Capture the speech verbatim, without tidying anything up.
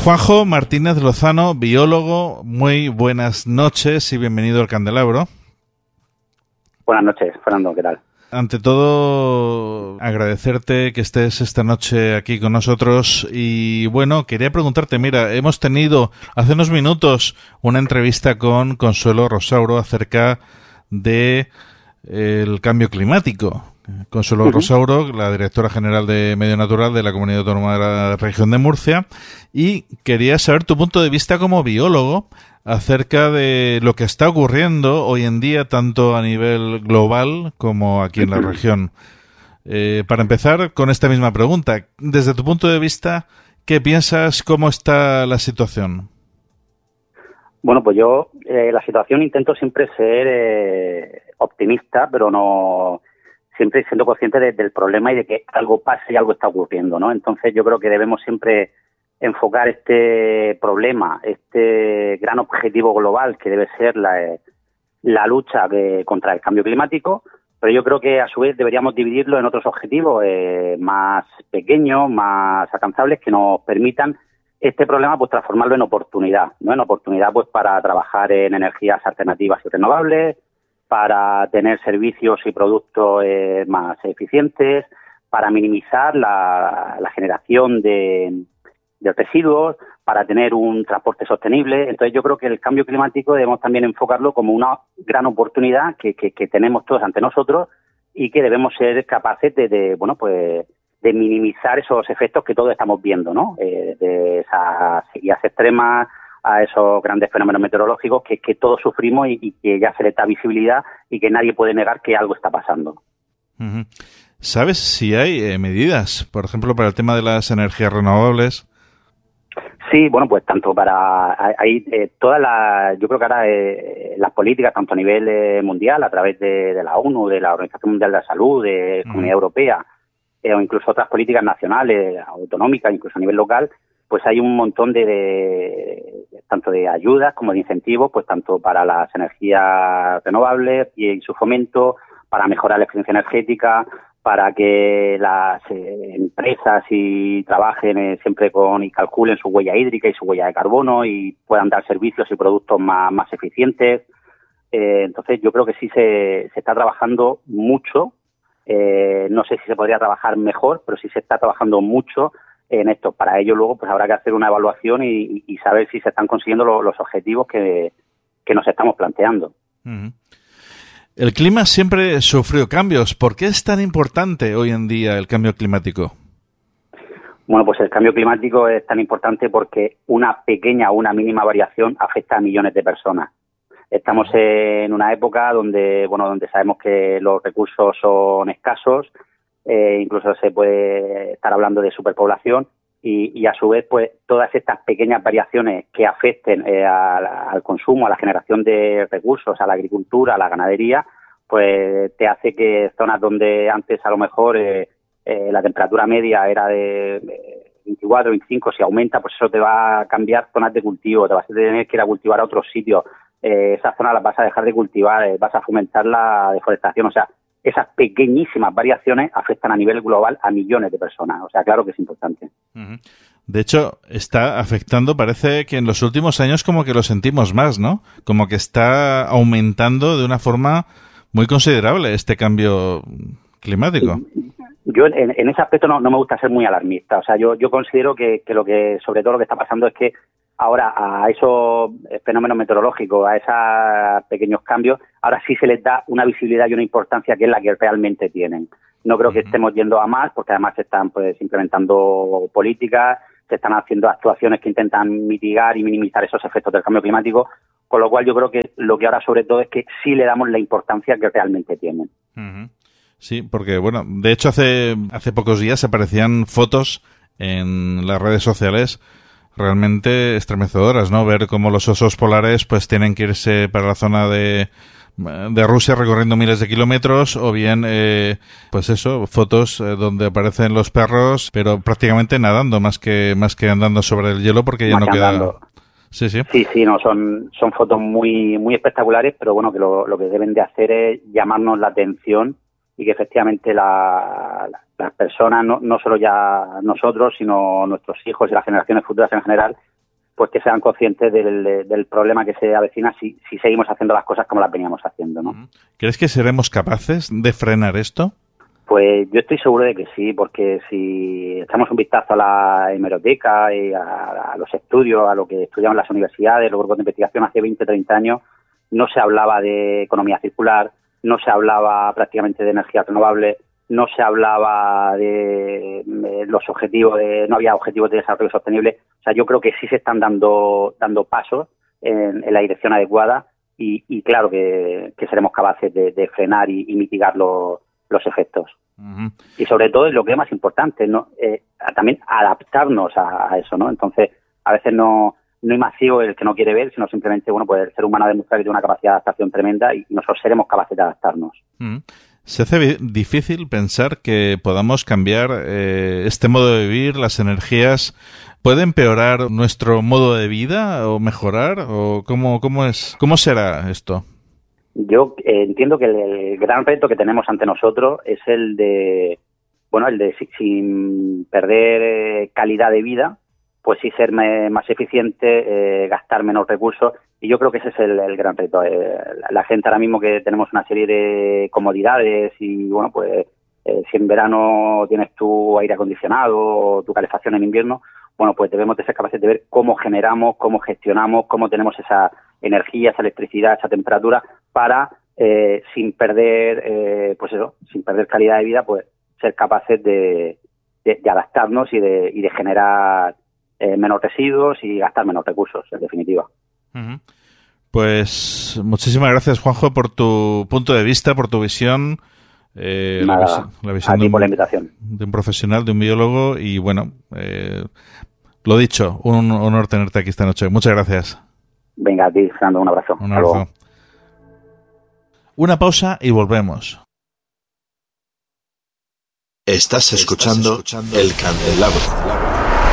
Juanjo Martínez Lozano, biólogo, muy buenas noches y bienvenido al Candelabro. Buenas noches, Fernando, ¿qué tal? Ante todo, agradecerte que estés esta noche aquí con nosotros y bueno, quería preguntarte, mira, hemos tenido hace unos minutos una entrevista con Consuelo Rosauro acerca de el cambio climático. Consuelo uh-huh. Rosauro, la directora general de Medio Natural de la Comunidad Autónoma de la Región de Murcia, y quería saber tu punto de vista como biólogo acerca de lo que está ocurriendo hoy en día, tanto a nivel global como aquí en la región. Eh, para empezar con esta misma pregunta, desde tu punto de vista, ¿qué piensas? ¿Cómo está la situación? Bueno, pues yo, eh, la situación intento siempre ser eh, optimista, pero no siempre siendo consciente de, del problema y de que algo pasa y algo está ocurriendo, ¿no? Entonces yo creo que debemos siempre enfocar este problema, este gran objetivo global que debe ser la, la lucha de, contra el cambio climático, pero yo creo que a su vez deberíamos dividirlo en otros objetivos eh, más pequeños, más alcanzables, que nos permitan este problema pues transformarlo en oportunidad, ¿no? En oportunidad pues para trabajar en energías alternativas y renovables, para tener servicios y productos eh, más eficientes, para minimizar la, la generación de, de residuos, para tener un transporte sostenible. Entonces yo creo que el cambio climático debemos también enfocarlo como una gran oportunidad que, que, que tenemos todos ante nosotros y que debemos ser capaces de, de bueno pues de minimizar esos efectos que todos estamos viendo, ¿no? Eh, de esas sequías extremas, a esos grandes fenómenos meteorológicos que, que todos sufrimos y, y que ya se les da visibilidad y que nadie puede negar que algo está pasando. Uh-huh. ¿Sabes si hay eh, medidas, por ejemplo, para el tema de las energías renovables? Sí, bueno, pues tanto para... Hay eh, todas las... Yo creo que ahora eh, las políticas, tanto a nivel eh, mundial, a través de, de la ONU, de la Organización Mundial de la Salud, de la Comunidad uh-huh. Europea, eh, o incluso otras políticas nacionales, autonómicas, incluso a nivel local, pues hay un montón de, de tanto de ayudas como de incentivos, pues tanto para las energías renovables y, y su fomento, para mejorar la eficiencia energética, para que las eh, empresas y trabajen eh, siempre con y calculen su huella hídrica y su huella de carbono y puedan dar servicios y productos más, más eficientes. Eh, entonces yo creo que sí se, se está trabajando mucho. Eh, no sé si se podría trabajar mejor, pero sí se está trabajando mucho en esto. Para ello luego pues habrá que hacer una evaluación y, y saber si se están consiguiendo lo, los objetivos que, que nos estamos planteando. Uh-huh. El clima siempre sufrió cambios. ¿Por qué es tan importante hoy en día el cambio climático? Bueno, pues el cambio climático es tan importante porque una pequeña o una mínima variación afecta a millones de personas. Estamos en una época donde, bueno, donde sabemos que los recursos son escasos, eh, incluso se puede estar hablando de superpoblación y, y a su vez, pues todas estas pequeñas variaciones que afecten eh, al, al consumo, a la generación de recursos, a la agricultura, a la ganadería, pues te hace que zonas donde antes a lo mejor eh, eh, la temperatura media era de veinticuatro, veinticinco, si aumenta, pues eso te va a cambiar zonas de cultivo, te vas a tener que ir a cultivar a otros sitios. Eh, esas zonas las vas a dejar de cultivar, eh, vas a fomentar la deforestación, o sea, esas pequeñísimas variaciones afectan a nivel global a millones de personas, o sea, claro que es importante. Uh-huh. De hecho, está afectando, parece que en los últimos años como que lo sentimos más, ¿no? Como que está aumentando de una forma muy considerable este cambio climático. Yo en, en ese aspecto no, no me gusta ser muy alarmista, o sea, yo, yo considero que, que lo que, sobre todo lo que está pasando es que ahora a esos fenómenos meteorológicos, a esos pequeños cambios, ahora sí se les da una visibilidad y una importancia que es la que realmente tienen. No creo que estemos yendo a más, porque además se están pues implementando políticas, se están haciendo actuaciones que intentan mitigar y minimizar esos efectos del cambio climático, con lo cual yo creo que lo que ahora sobre todo es que sí le damos la importancia que realmente tienen. Uh-huh. Sí, porque bueno, de hecho hace, hace pocos días aparecían fotos en las redes sociales realmente estremecedoras, ¿no? Ver cómo los osos polares pues tienen que irse para la zona de, de Rusia recorriendo miles de kilómetros o bien, eh, pues eso, fotos eh, donde aparecen los perros pero prácticamente nadando más que más que andando sobre el hielo porque ya más no queda... Andando. Sí, sí. Sí, sí, no, son, son fotos muy, muy espectaculares, pero bueno, que lo, lo que deben de hacer es llamarnos la atención y que efectivamente la, la, las personas, no, no solo ya nosotros, sino nuestros hijos y las generaciones futuras en general, pues que sean conscientes del, del problema que se avecina si, si seguimos haciendo las cosas como las veníamos haciendo, ¿no? ¿Crees que seremos capaces de frenar esto? Pues yo estoy seguro de que sí, porque si echamos un vistazo a la hemeroteca y a, a los estudios, a lo que estudiaban las universidades, los grupos de investigación hace veinte, treinta años, no se hablaba de economía circular, no se hablaba prácticamente de energía renovable, no se hablaba de, de los objetivos, de, no había objetivos de desarrollo sostenible. O sea, yo creo que sí se están dando dando pasos en, en la dirección adecuada y, y claro que, que seremos capaces de, de frenar y, y mitigar los, los efectos. Uh-huh. Y sobre todo, lo que es más importante, ¿no? Eh, también adaptarnos a, a eso, ¿no? Entonces, a veces no, no hay más ciego el que no quiere ver, sino simplemente, bueno, pues el ser humano ha demostrado que tiene una capacidad de adaptación tremenda y nosotros seremos capaces de adaptarnos. Uh-huh. Se hace difícil pensar que podamos cambiar eh, este modo de vivir, las energías. ¿Puede empeorar nuestro modo de vida o mejorar? ¿O cómo, cómo es, cómo será esto? Yo eh, entiendo que el, el gran reto que tenemos ante nosotros es el de, bueno, el de si, sin perder eh, calidad de vida, pues sí ser me, más eficiente, eh, gastar menos recursos. Y yo creo que ese es el, el gran reto. Eh, la gente ahora mismo que tenemos una serie de comodidades y, bueno, pues eh, si en verano tienes tu aire acondicionado o tu calefacción en invierno, bueno, pues debemos de ser capaces de ver cómo generamos, cómo gestionamos, cómo tenemos esa energía, esa electricidad, esa temperatura para, eh, sin perder, eh, pues eso, sin perder calidad de vida, pues ser capaces de, de, de adaptarnos y de, y de generar eh, menos residuos y gastar menos recursos, en definitiva. Uh-huh. Pues muchísimas gracias, Juanjo, por tu punto de vista, por tu visión. Eh, Nada, la, vis- la visión a ti de un, por la invitación. De un profesional, de un biólogo. Y bueno, eh, lo dicho, un honor tenerte aquí esta noche. Muchas gracias. Venga, a ti, Fernando, un abrazo. Un abrazo. Una pausa y volvemos. Estás escuchando El Candelabro.